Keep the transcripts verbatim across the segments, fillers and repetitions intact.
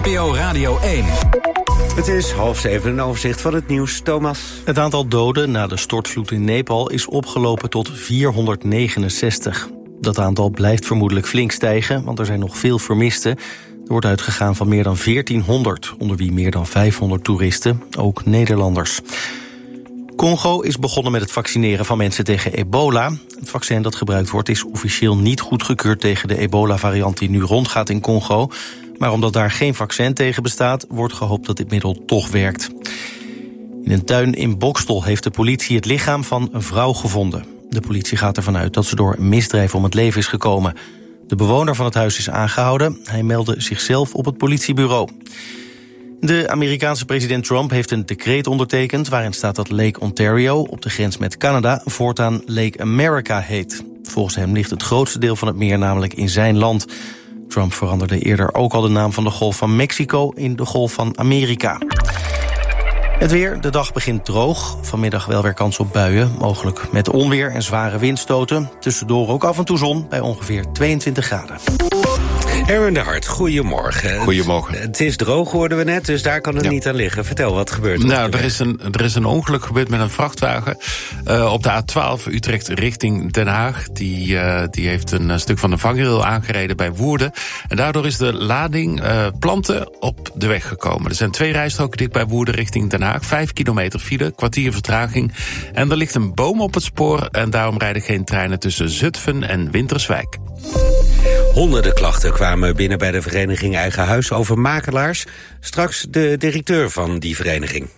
N P O Radio één. Het is half zeven, een overzicht van het nieuws. Thomas. Het aantal doden na de stortvloed in Nepal is opgelopen tot vierhonderdnegenenzestig. Dat aantal blijft vermoedelijk flink stijgen, want er zijn nog veel vermisten. Er wordt uitgegaan van meer dan veertienhonderd, onder wie meer dan vijfhonderd toeristen, ook Nederlanders. Congo is begonnen met het vaccineren van mensen tegen ebola. Het vaccin dat gebruikt wordt is officieel niet goedgekeurd tegen de ebola-variant die nu rondgaat in Congo. Maar omdat daar geen vaccin tegen bestaat, wordt gehoopt dat dit middel toch werkt. In een tuin in Boxtel heeft de politie het lichaam van een vrouw gevonden. De politie gaat ervan uit dat ze door een misdrijf om het leven is gekomen. De bewoner van het huis is aangehouden. Hij meldde zichzelf op het politiebureau. De Amerikaanse president Trump heeft een decreet ondertekend waarin staat dat Lake Ontario op de grens met Canada voortaan Lake America heet. Volgens hem ligt het grootste deel van het meer namelijk in zijn land. Trump veranderde eerder ook al de naam van de Golf van Mexico in de Golf van Amerika. Het weer, de dag begint droog. Vanmiddag wel weer kans op buien, mogelijk met onweer en zware windstoten. Tussendoor ook af en toe zon bij ongeveer tweeëntwintig graden. Erwin de Hart, goedemorgen. Goedemorgen. Het is droog, hoorden we net, dus daar kan het ja. niet aan liggen. Vertel, wat gebeurt er? Nou, er is, een, er is een ongeluk gebeurd met een vrachtwagen uh, op de A twaalf Utrecht richting Den Haag. Die, uh, die heeft een stuk van de vangrail aangereden bij Woerden. En daardoor is de lading uh, planten op de weg gekomen. Er zijn twee rijstroken dicht bij Woerden richting Den Haag. Vijf kilometer file, kwartier vertraging. En er ligt een boom op het spoor en daarom rijden geen treinen tussen Zutphen en Winterswijk. Honderden klachten kwamen binnen bij de vereniging Eigen Huis over makelaars. Straks de directeur van die vereniging.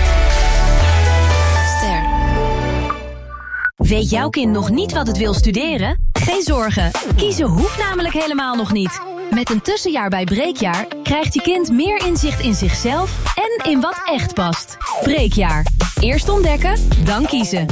Ster. Weet jouw kind nog niet wat het wil studeren? Geen zorgen, kiezen hoeft namelijk helemaal nog niet. Met een tussenjaar bij Breekjaar krijgt je kind meer inzicht in zichzelf en in wat echt past. Breekjaar. Eerst ontdekken, dan kiezen.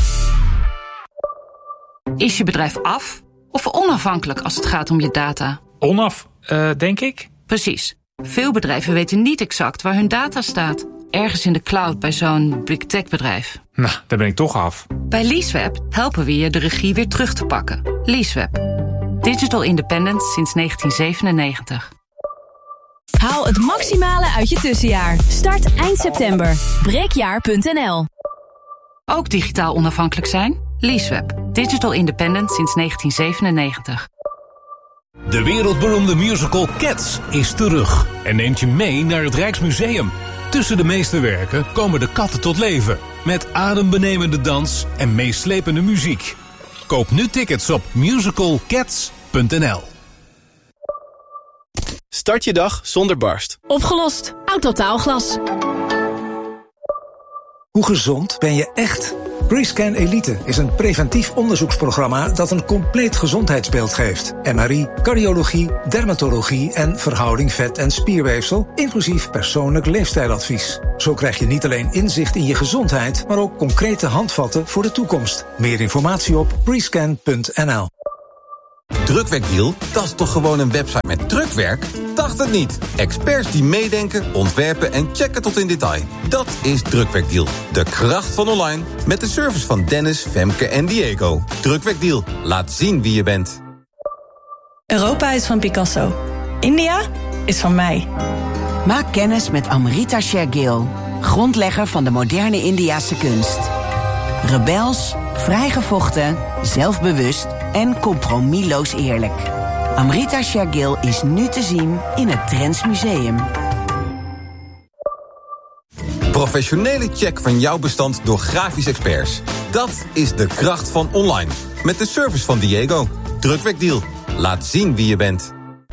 Is je bedrijf af of onafhankelijk als het gaat om je data? Onaf, uh, denk ik. Precies. Veel bedrijven weten niet exact waar hun data staat. Ergens in de cloud bij zo'n big tech bedrijf. Nou, daar ben ik toch af. Bij Leaseweb helpen we je de regie weer terug te pakken. Leaseweb. Digital independence sinds negentien zevenennegentig. Haal het maximale uit je tussenjaar. Start eind september. breekjaar punt n l. Ook digitaal onafhankelijk zijn? Leaseweb. Digital independence sinds negentien zevenennegentig. De wereldberoemde musical Cats is terug en neemt je mee naar het Rijksmuseum. Tussen de meesterwerken komen de katten tot leven, met adembenemende dans en meeslepende muziek. Koop nu tickets op musical cats punt n l. Start je dag zonder barst. Opgelost. Autotaalglas. Hoe gezond ben je echt? Prescan Elite is een preventief onderzoeksprogramma dat een compleet gezondheidsbeeld geeft. M R I, cardiologie, dermatologie en verhouding vet- en spierweefsel, inclusief persoonlijk leefstijladvies. Zo krijg je niet alleen inzicht in je gezondheid, maar ook concrete handvatten voor de toekomst. Meer informatie op prescan punt n l. Drukwerkdeal? Dat is toch gewoon een website met drukwerk? Dacht het niet. Experts die meedenken, ontwerpen en checken tot in detail. Dat is Drukwerkdeal. De kracht van online. Met de service van Dennis, Femke en Diego. Drukwerkdeal. Laat zien wie je bent. Europa is van Picasso. India is van mij. Maak kennis met Amrita Shergill, grondlegger van de moderne Indiase kunst. Rebels, vrijgevochten, zelfbewust en compromisloos eerlijk. Amrita Shergill is nu te zien in het Drents Museum. Professionele check van jouw bestand door grafisch experts. Dat is de kracht van online. Met de service van Diego. Drukwerkdeal. Laat zien wie je bent.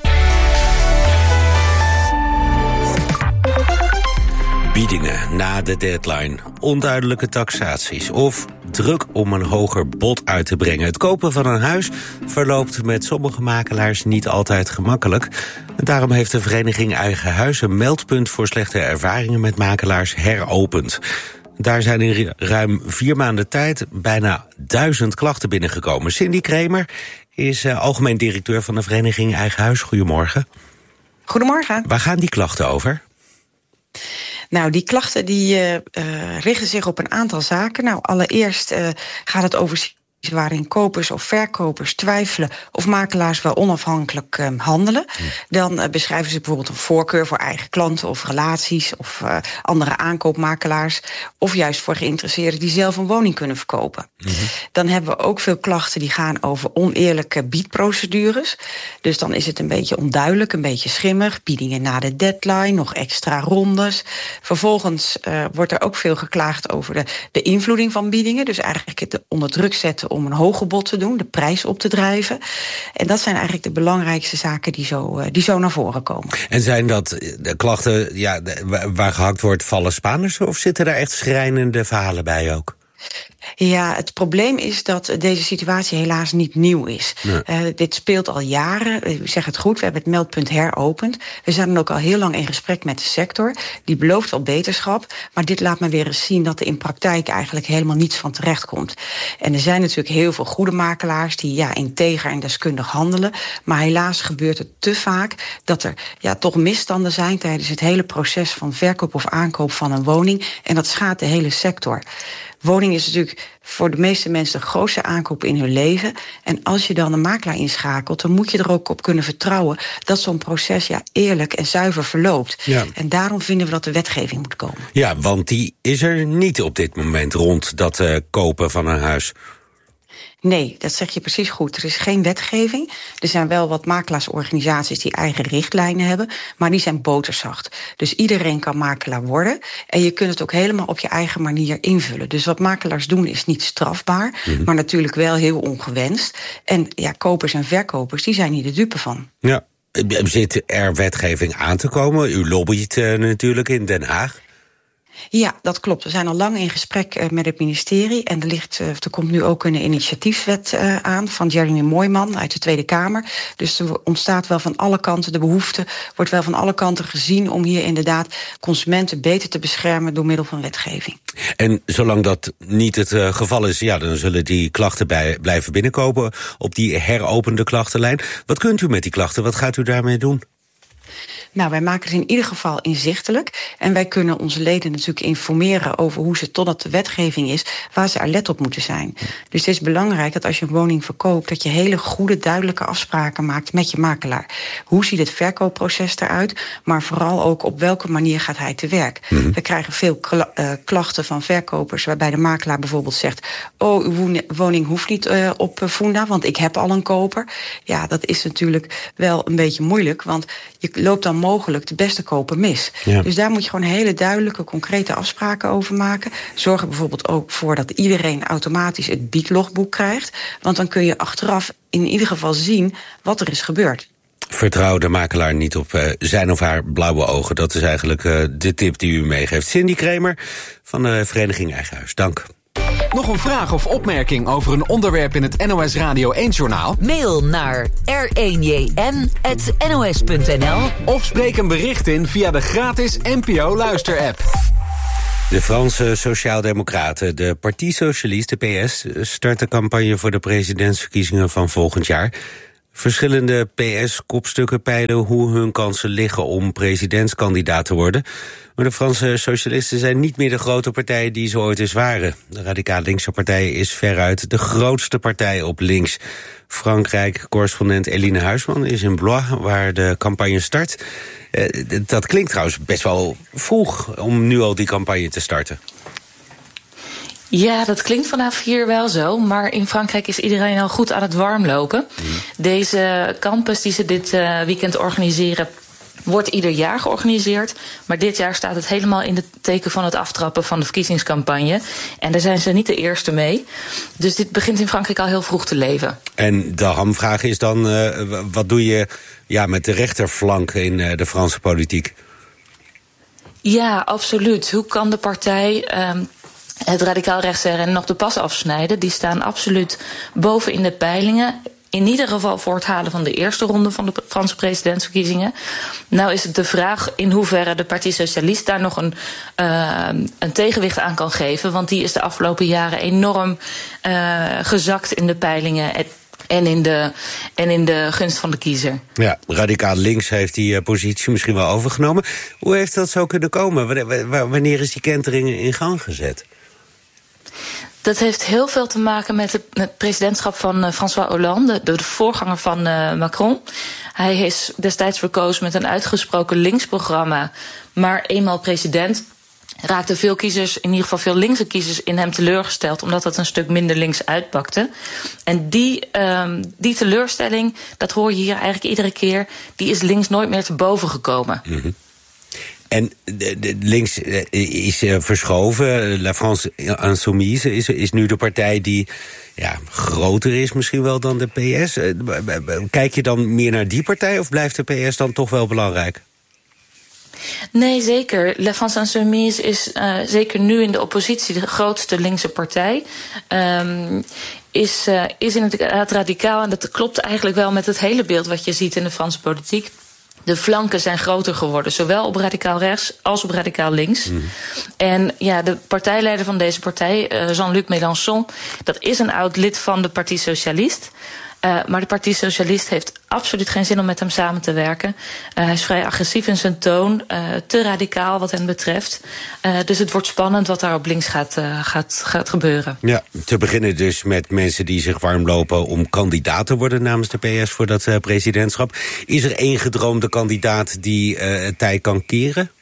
Biedingen na de deadline, onduidelijke taxaties of druk om een hoger bod uit te brengen. Het kopen van een huis verloopt met sommige makelaars niet altijd gemakkelijk. En daarom heeft de vereniging Eigen Huis een meldpunt voor slechte ervaringen met makelaars heropend. Daar zijn in ruim vier maanden tijd bijna duizend klachten binnengekomen. Cindy Kremer is uh, algemeen directeur van de vereniging Eigen Huis. Goedemorgen. Goedemorgen. Waar gaan die klachten over? Nou, die klachten die uh, uh, richten zich op een aantal zaken. Nou, allereerst uh, gaat het over waarin kopers of verkopers twijfelen of makelaars wel onafhankelijk um, handelen. Dan uh, beschrijven ze bijvoorbeeld een voorkeur voor eigen klanten of relaties of uh, andere aankoopmakelaars. Of juist voor geïnteresseerden die zelf een woning kunnen verkopen. Mm-hmm. Dan hebben we ook veel klachten die gaan over oneerlijke biedprocedures. Dus dan is het een beetje onduidelijk, een beetje schimmig. Biedingen na de deadline, nog extra rondes. Vervolgens uh, wordt er ook veel geklaagd over de beïnvloeding van biedingen. Dus eigenlijk het onder druk zetten om een hoger bod te doen, de prijs op te drijven. En dat zijn eigenlijk de belangrijkste zaken die zo, die zo naar voren komen. En zijn dat de klachten ja, waar gehakt wordt, vallen Spaanders? Of zitten daar echt schrijnende verhalen bij ook? Ja, het probleem is dat deze situatie helaas niet nieuw is. Nee. Uh, dit speelt al jaren. U zegt het goed, we hebben het meldpunt heropend. We zijn dan ook al heel lang in gesprek met de sector. Die belooft wel beterschap. Maar dit laat me weer eens zien dat er in praktijk eigenlijk helemaal niets van terecht komt. En er zijn natuurlijk heel veel goede makelaars die ja, integer en deskundig handelen. Maar helaas gebeurt het te vaak dat er ja, toch misstanden zijn tijdens het hele proces van verkoop of aankoop van een woning. En dat schaadt de hele sector. Woning is natuurlijk voor de meeste mensen de grootste aankoop in hun leven. En als je dan een makelaar inschakelt, dan moet je er ook op kunnen vertrouwen dat zo'n proces ja, eerlijk en zuiver verloopt. Ja. En daarom vinden we dat de wetgeving moet komen. Ja, want die is er niet op dit moment rond dat uh, kopen van een huis. Nee, dat zeg je precies goed. Er is geen wetgeving. Er zijn wel wat makelaarsorganisaties die eigen richtlijnen hebben, maar die zijn boterzacht. Dus iedereen kan makelaar worden en je kunt het ook helemaal op je eigen manier invullen. Dus wat makelaars doen is niet strafbaar, mm-hmm. maar natuurlijk wel heel ongewenst. En ja, kopers en verkopers, die zijn hier de dupe van. Ja, zit er wetgeving aan te komen? U lobbyt uh, natuurlijk in Den Haag. Ja, dat klopt. We zijn al lang in gesprek uh, met het ministerie. En er, ligt, uh, er komt nu ook een initiatiefwet uh, aan van Jeremy Mooijman uit de Tweede Kamer. Dus er ontstaat wel van alle kanten, de behoefte wordt wel van alle kanten gezien om hier inderdaad consumenten beter te beschermen door middel van wetgeving. En zolang dat niet het uh, geval is, ja, dan zullen die klachten bij, blijven binnenkomen op die heropende klachtenlijn. Wat kunt u met die klachten? Wat gaat u daarmee doen? Nou, wij maken het in ieder geval inzichtelijk. En wij kunnen onze leden natuurlijk informeren over hoe ze, totdat de wetgeving is, waar ze alert op moeten zijn. Dus het is belangrijk dat als je een woning verkoopt, dat je hele goede, duidelijke afspraken maakt met je makelaar. Hoe ziet het verkoopproces eruit? Maar vooral ook op welke manier gaat hij te werk? Mm-hmm. We krijgen veel kla- uh, klachten van verkopers waarbij de makelaar bijvoorbeeld zegt: oh, uw woning hoeft niet uh, op Funda, want ik heb al een koper. Ja, dat is natuurlijk wel een beetje moeilijk, want je loopt dan mogelijk de beste koper mis. Ja. Dus daar moet je gewoon hele duidelijke, concrete afspraken over maken. Zorg er bijvoorbeeld ook voor dat iedereen automatisch het biedlogboek krijgt. Want dan kun je achteraf in ieder geval zien wat er is gebeurd. Vertrouw de makelaar niet op uh, zijn of haar blauwe ogen. Dat is eigenlijk uh, de tip die u meegeeft. Cindy Kremer van de Vereniging Eigen Huis. Dank. Nog een vraag of opmerking over een onderwerp in het N O S Radio één-journaal? Mail naar r één j n at n o s punt n l of spreek een bericht in via de gratis N P O-luisterapp. De Franse Sociaaldemocraten, de Parti Socialiste, de P S, start de campagne voor de presidentsverkiezingen van volgend jaar. Verschillende P S-kopstukken peilen hoe hun kansen liggen om presidentskandidaat te worden. Maar de Franse socialisten zijn niet meer de grote partij die ze ooit eens waren. De radicaal linkse partij is veruit de grootste partij op links. Frankrijk-correspondent Eline Huisman is in Blois, waar de campagne start. Uh, dat klinkt trouwens best wel vroeg om nu al die campagne te starten. Ja, dat klinkt vanaf hier wel zo, maar in Frankrijk is iedereen al goed aan het warmlopen. Mm. Deze campus die ze dit uh, weekend organiseren wordt ieder jaar georganiseerd. Maar dit jaar staat het helemaal in het teken van het aftrappen van de verkiezingscampagne. En daar zijn ze niet de eerste mee. Dus dit begint in Frankrijk al heel vroeg te leven. En de hamvraag is dan, uh, wat doe je ja, met de rechterflank in uh, de Franse politiek? Ja, absoluut. Hoe kan de partij Um, het radicaal rechtse R N nog de pas afsnijden? Die staan absoluut boven in de peilingen. In ieder geval voor het halen van de eerste ronde van de Franse presidentsverkiezingen. Nou is het de vraag in hoeverre de Parti Socialiste daar nog een, uh, een tegenwicht aan kan geven. Want die is de afgelopen jaren enorm uh, gezakt in de peilingen en in de, en in de gunst van de kiezer. Ja, radicaal links heeft die uh, positie misschien wel overgenomen. Hoe heeft dat zo kunnen komen? Wanneer is die kentering in gang gezet? Dat heeft heel veel te maken met het, het presidentschap van uh, François Hollande, de, de voorganger van uh, Macron. Hij is destijds verkozen met een uitgesproken linksprogramma, maar eenmaal president raakten veel kiezers, in ieder geval veel linkse kiezers, in hem teleurgesteld, omdat dat een stuk minder links uitpakte. En die, um, die teleurstelling, dat hoor je hier eigenlijk iedere keer, die is links nooit meer te boven gekomen. Mm-hmm. En de, de links is uh, verschoven. La France Insoumise is, is nu de partij die ja, groter is misschien wel dan de P S. Kijk je dan meer naar die partij of blijft de P S dan toch wel belangrijk? Nee, zeker. La France Insoumise is uh, zeker nu in de oppositie de grootste linkse partij. Um, is, uh, is inderdaad radicaal en dat klopt eigenlijk wel met het hele beeld wat je ziet in de Franse politiek. De flanken zijn groter geworden, zowel op radicaal rechts als op radicaal links. Mm. En ja, de partijleider van deze partij, uh, Jean-Luc Mélenchon, dat is een oud lid van de Parti Socialiste. Uh, maar de Parti Socialiste heeft absoluut geen zin om met hem samen te werken. Uh, hij is vrij agressief in zijn toon, uh, te radicaal wat hen betreft. Uh, dus het wordt spannend wat daar op links gaat, uh, gaat, gaat gebeuren. Ja, te beginnen dus met mensen die zich warm lopen om kandidaat te worden namens de P S voor dat uh, presidentschap. Is er één gedroomde kandidaat die uh, het tij kan keren?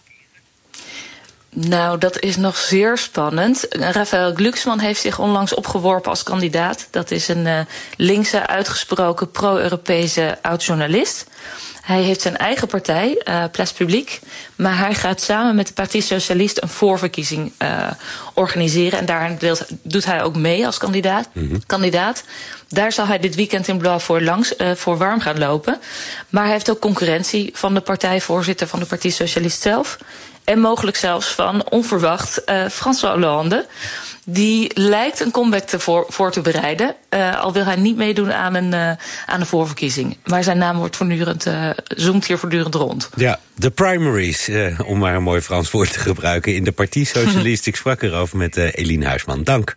Nou, dat is nog zeer spannend. Raphaël Glucksmann heeft zich onlangs opgeworpen als kandidaat. Dat is een uh, linkse, uitgesproken pro-Europese oud-journalist. Hij heeft zijn eigen partij, uh, Place Publique, maar hij gaat samen met de Parti Socialiste een voorverkiezing uh, organiseren. En daarin doet hij ook mee als kandidaat. Mm-hmm. kandidaat. Daar zal hij dit weekend in Blois voor, langs, uh, voor warm gaan lopen. Maar hij heeft ook concurrentie van de partijvoorzitter van de Parti Socialiste zelf. En mogelijk zelfs van, onverwacht, uh, François Hollande. Die lijkt een comeback te voor, voor te bereiden. Uh, al wil hij niet meedoen aan een, uh, aan een voorverkiezing. Maar zijn naam wordt voortdurend, uh, zoomt hier voortdurend rond. Ja, de primaries, uh, om maar een mooi Frans woord te gebruiken, in de Parti Socialiste. Ik sprak erover met uh, Eline Huisman. Dank.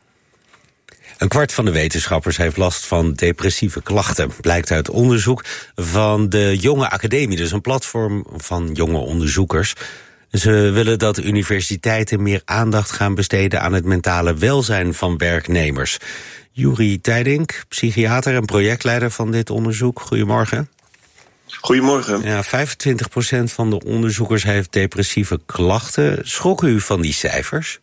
Een kwart van de wetenschappers heeft last van depressieve klachten. Blijkt uit onderzoek van de Jonge Academie. Dus een platform van jonge onderzoekers. Ze willen dat universiteiten meer aandacht gaan besteden aan het mentale welzijn van werknemers. Juri Tijdink, psychiater en projectleider van dit onderzoek. Goedemorgen. Goedemorgen. Ja, vijfentwintig procent van de onderzoekers heeft depressieve klachten. Schrok u van die cijfers?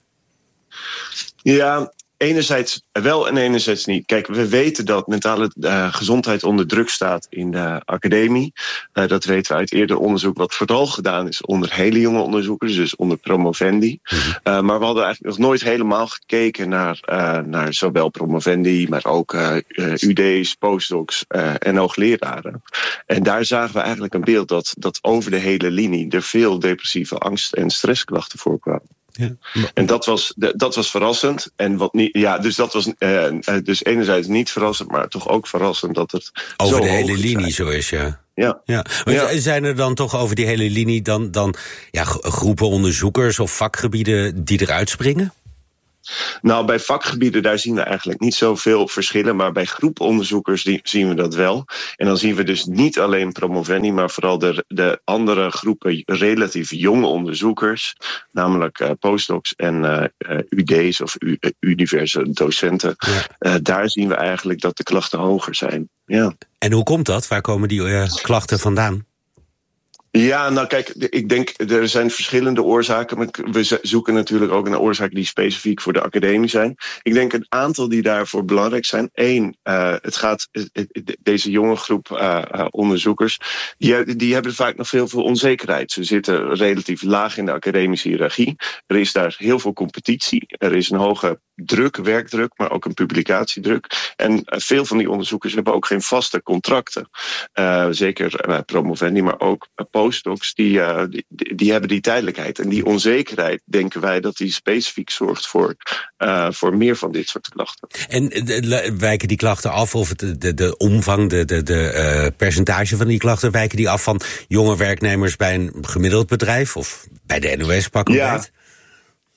Ja, enerzijds wel en enerzijds niet. Kijk, we weten dat mentale uh, gezondheid onder druk staat in de academie. Uh, dat weten we uit eerder onderzoek wat vooral gedaan is onder hele jonge onderzoekers, dus onder promovendi. Mm-hmm. Uh, maar we hadden eigenlijk nog nooit helemaal gekeken naar, uh, naar zowel promovendi, maar ook uh, uh, U D's, postdocs uh, en hoogleraren. En daar zagen we eigenlijk een beeld dat, dat over de hele linie er veel depressieve angst- en stressklachten voorkwamen. Ja. En dat was, dat was verrassend. En wat niet, ja, dus dat was uh, dus enerzijds niet verrassend, maar toch ook verrassend dat het over zo de hele hoog linie zijn. zo is, ja. Ja. Ja. Maar ja. Zijn er dan toch over die hele linie dan, dan ja, groepen onderzoekers of vakgebieden die eruit springen? Nou, bij vakgebieden daar zien we eigenlijk niet zoveel verschillen, maar bij groeponderzoekers die, zien we dat wel. En dan zien we dus niet alleen promovendi, maar vooral de, de andere groepen relatief jonge onderzoekers, namelijk uh, postdocs en uh, uh, U D's of u, uh, universe docenten. Ja. Uh, daar zien we eigenlijk dat de klachten hoger zijn. Ja. En hoe komt dat? Waar komen die uh, klachten vandaan? Ja, nou kijk, ik denk er zijn verschillende oorzaken. Maar we zoeken natuurlijk ook naar oorzaken die specifiek voor de academie zijn. Ik denk een aantal die daarvoor belangrijk zijn. Eén, uh, het gaat, deze jonge groep uh, uh, onderzoekers, die, die hebben vaak nog veel, veel onzekerheid. Ze zitten relatief laag in de academische hiërarchie. Er is daar heel veel competitie. Er is een hoge druk, werkdruk, maar ook een publicatiedruk. En uh, veel van die onderzoekers hebben ook geen vaste contracten. Uh, zeker uh, promovendi, maar ook uh, postdocs, die, uh, die, die hebben die tijdelijkheid. En die onzekerheid, denken wij, dat die specifiek zorgt voor, uh, voor meer van dit soort klachten. En de, wijken die klachten af, of de, de, de omvang, de, de, de uh, percentage van die klachten, wijken die af van jonge werknemers bij een gemiddeld bedrijf of bij de N O S pakken? Ja.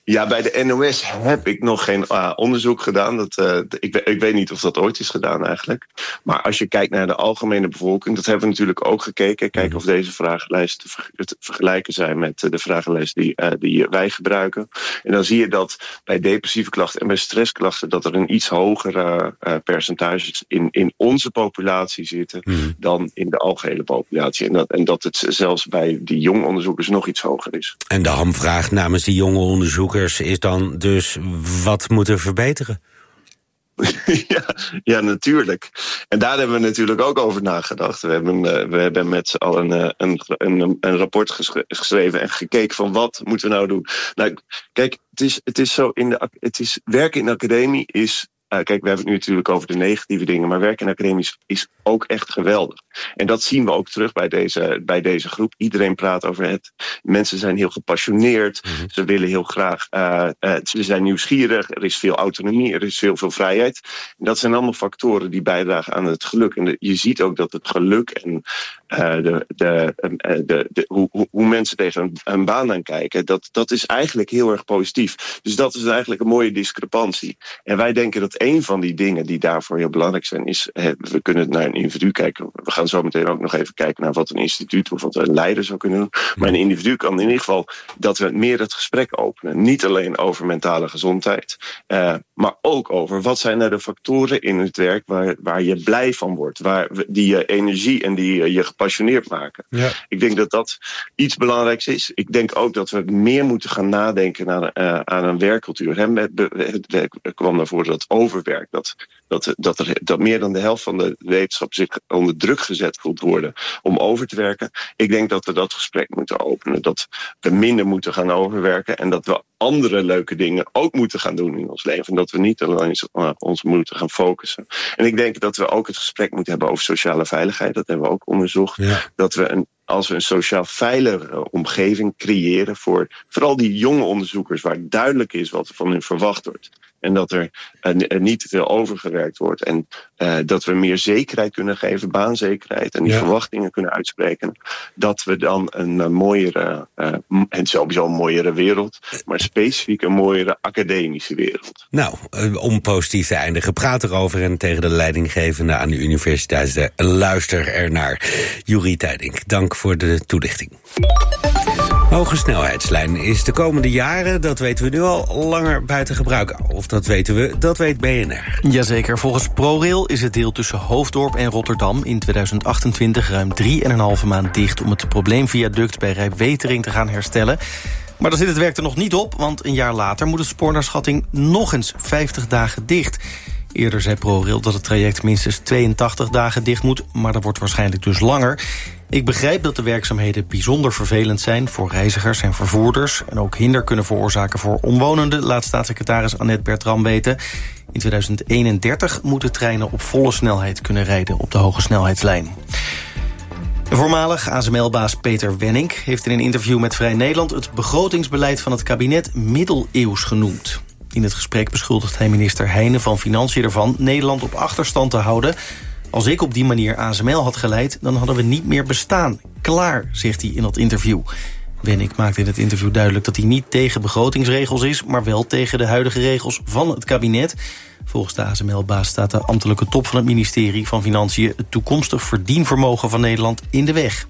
Ja, bij de N O S heb ik nog geen uh, onderzoek gedaan. Dat, uh, ik, ik weet niet of dat ooit is gedaan eigenlijk. Maar als je kijkt naar de algemene bevolking, dat hebben we natuurlijk ook gekeken. Kijken of deze vragenlijsten te, ver, te vergelijken zijn met de vragenlijst die, uh, die wij gebruiken. En dan zie je dat bij depressieve klachten en bij stressklachten dat er een iets hogere uh, percentages in, in onze populatie zitten mm. dan in de algehele populatie. En dat, en dat het zelfs bij die jonge onderzoekers nog iets hoger is. En de hamvraag namens die jonge onderzoekers is dan dus, wat moet er verbeteren? ja, ja, natuurlijk. En daar hebben we natuurlijk ook over nagedacht. We hebben, uh, we hebben met z'n allen uh, een, een, een rapport geschre- geschreven en gekeken van wat moeten we nou doen. Nou, kijk, het is, het is zo in de, het is, werken in de academie is. Uh, kijk, we hebben het nu natuurlijk over de negatieve dingen, maar werken in academisch is ook echt geweldig. En dat zien we ook terug bij deze, bij deze groep. Iedereen praat over het. Mensen zijn heel gepassioneerd. Mm-hmm. Ze willen heel graag. Uh, uh, ze zijn nieuwsgierig. Er is veel autonomie. Er is heel veel vrijheid. En dat zijn allemaal factoren die bijdragen aan het geluk. En de, je ziet ook dat het geluk en uh, de, de, uh, de, de, hoe, hoe mensen tegen een, een baan aankijken, dat, dat is eigenlijk heel erg positief. Dus dat is eigenlijk een mooie discrepantie. En wij denken dat een van die dingen die daarvoor heel belangrijk zijn is, uh, we kunnen naar een individu kijken. We gaan zo meteen ook nog even kijken naar wat een instituut of wat een leider zou kunnen doen. Maar een individu kan in ieder geval dat we meer het gesprek openen. Niet alleen over mentale gezondheid, uh, maar ook over wat zijn er de factoren in het werk waar, waar je blij van wordt. Waar, die je energie en die je gepassioneerd maken. Ja. Ik denk dat dat iets belangrijks is. Ik denk ook dat we meer moeten gaan nadenken aan, uh, aan een werkcultuur. Hè. Het werk kwam daarvoor dat overwerk, dat, dat, dat, er, dat meer dan de helft van de wetenschap zich onder druk gezet voelt worden om over te werken. Ik denk dat we dat gesprek moeten openen. Dat we minder moeten gaan overwerken en dat we andere leuke dingen ook moeten gaan doen in ons leven. En dat we niet alleen ons moeten gaan focussen. En ik denk dat we ook het gesprek moeten hebben over sociale veiligheid. Dat hebben we ook onderzocht. Ja. Dat we een Als we een sociaal veilige omgeving creëren voor vooral die jonge onderzoekers, waar duidelijk is wat er van hun verwacht wordt. En dat er uh, niet te veel overgewerkt wordt. En uh, dat we meer zekerheid kunnen geven, baanzekerheid. En die ja. verwachtingen kunnen uitspreken. Dat we dan een uh, mooiere, uh, en sowieso een mooiere wereld, maar specifiek een mooiere academische wereld. Nou, uh, om positief te eindigen, praat erover en tegen de leidinggevende aan de universiteit luister ernaar. Joeri Tijdink, dank voor de toelichting. Hoge snelheidslijn is de komende jaren, dat weten we nu al, langer buiten gebruik. Of dat weten we, dat weet B N R. Jazeker, volgens ProRail is het deel tussen Hoofddorp en Rotterdam in tweeduizend achtentwintig ruim drie en een halve maand dicht om het probleemviaduct bij Rijpwetering te gaan herstellen. Maar dan zit het werk er nog niet op, want een jaar later moet het spoor naar schatting nog eens vijftig dagen dicht. Eerder zei ProRail dat het traject minstens tweeëntachtig dagen dicht moet, maar dat wordt waarschijnlijk dus langer. Ik begrijp dat de werkzaamheden bijzonder vervelend zijn voor reizigers en vervoerders en ook hinder kunnen veroorzaken voor omwonenden, laat staatssecretaris Annette Bertram weten. In tweeduizend eenendertig moeten treinen op volle snelheid kunnen rijden op de hoge snelheidslijn. De voormalig A S M L-baas Peter Wenninck heeft in een interview met Vrij Nederland het begrotingsbeleid van het kabinet middeleeuws genoemd. In het gesprek beschuldigt hij minister Heijnen van Financiën ervan Nederland op achterstand te houden. Als ik op die manier A S M L had geleid, dan hadden we niet meer bestaan. Klaar, zegt hij in dat interview. Wenninck maakte in het interview duidelijk dat hij niet tegen begrotingsregels is, maar wel tegen de huidige regels van het kabinet. Volgens de A S M L-baas staat de ambtelijke top van het ministerie van Financiën het toekomstig verdienvermogen van Nederland in de weg.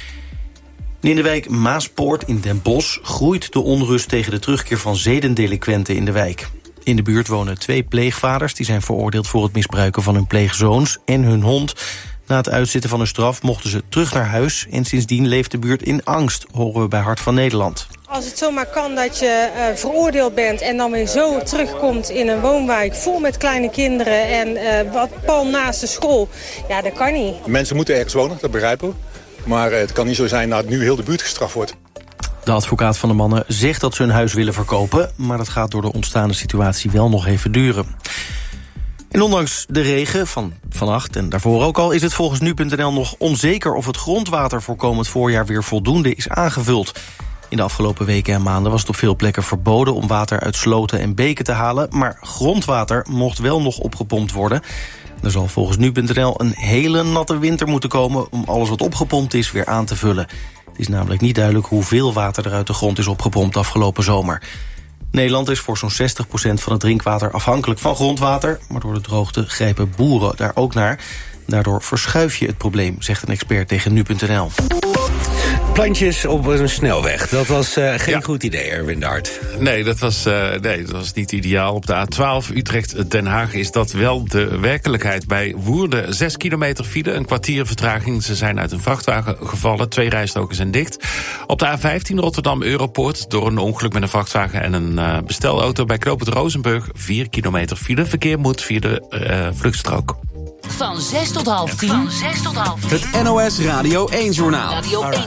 In de wijk Maaspoort in Den Bosch groeit de onrust tegen de terugkeer van zedendelinquenten in de wijk. In de buurt wonen twee pleegvaders die zijn veroordeeld voor het misbruiken van hun pleegzoons en hun hond. Na het uitzitten van hun straf mochten ze terug naar huis en sindsdien leeft de buurt in angst, horen we bij Hart van Nederland. Als het zomaar kan dat je uh, veroordeeld bent en dan weer zo terugkomt in een woonwijk vol met kleine kinderen en uh, wat pal naast de school, ja, dat kan niet. Mensen moeten ergens wonen, dat begrijpen we. Maar uh, het kan niet zo zijn dat nu heel de buurt gestraft wordt. De advocaat van de mannen zegt dat ze hun huis willen verkopen, maar dat gaat door de ontstaande situatie wel nog even duren. En ondanks de regen van vannacht en daarvoor ook al is het volgens nu punt n l nog onzeker of het grondwater voor komend voorjaar weer voldoende is aangevuld. In de afgelopen weken en maanden was het op veel plekken verboden om water uit sloten en beken te halen, maar grondwater mocht wel nog opgepompt worden. Er zal volgens nu punt n l een hele natte winter moeten komen om alles wat opgepompt is weer aan te vullen. Het is namelijk niet duidelijk hoeveel water er uit de grond is opgepompt afgelopen zomer. Nederland is voor zo'n zestig procent van het drinkwater afhankelijk van grondwater, maar door de droogte grijpen boeren daar ook naar. Daardoor verschuif je het probleem, zegt een expert tegen nu punt n l. Plantjes op een snelweg, dat was uh, geen ja. goed idee, Erwin Dart. Nee, dat was, uh, nee, dat was niet ideaal. Op de A twaalf Utrecht-Den Haag is dat wel de werkelijkheid. Bij Woerden zes kilometer file, een kwartier vertraging. Ze zijn uit een vrachtwagen gevallen, twee rijstroken zijn dicht. Op de A vijftien Rotterdam-Europoort door een ongeluk met een vrachtwagen en een uh, bestelauto. Bij knooppunt Rozenburg vier kilometer file. Verkeer moet via de uh, vluchtstrook. Van zes tot half tien. Van zes tot half tien. Het N O S Radio één Journaal. Radio één.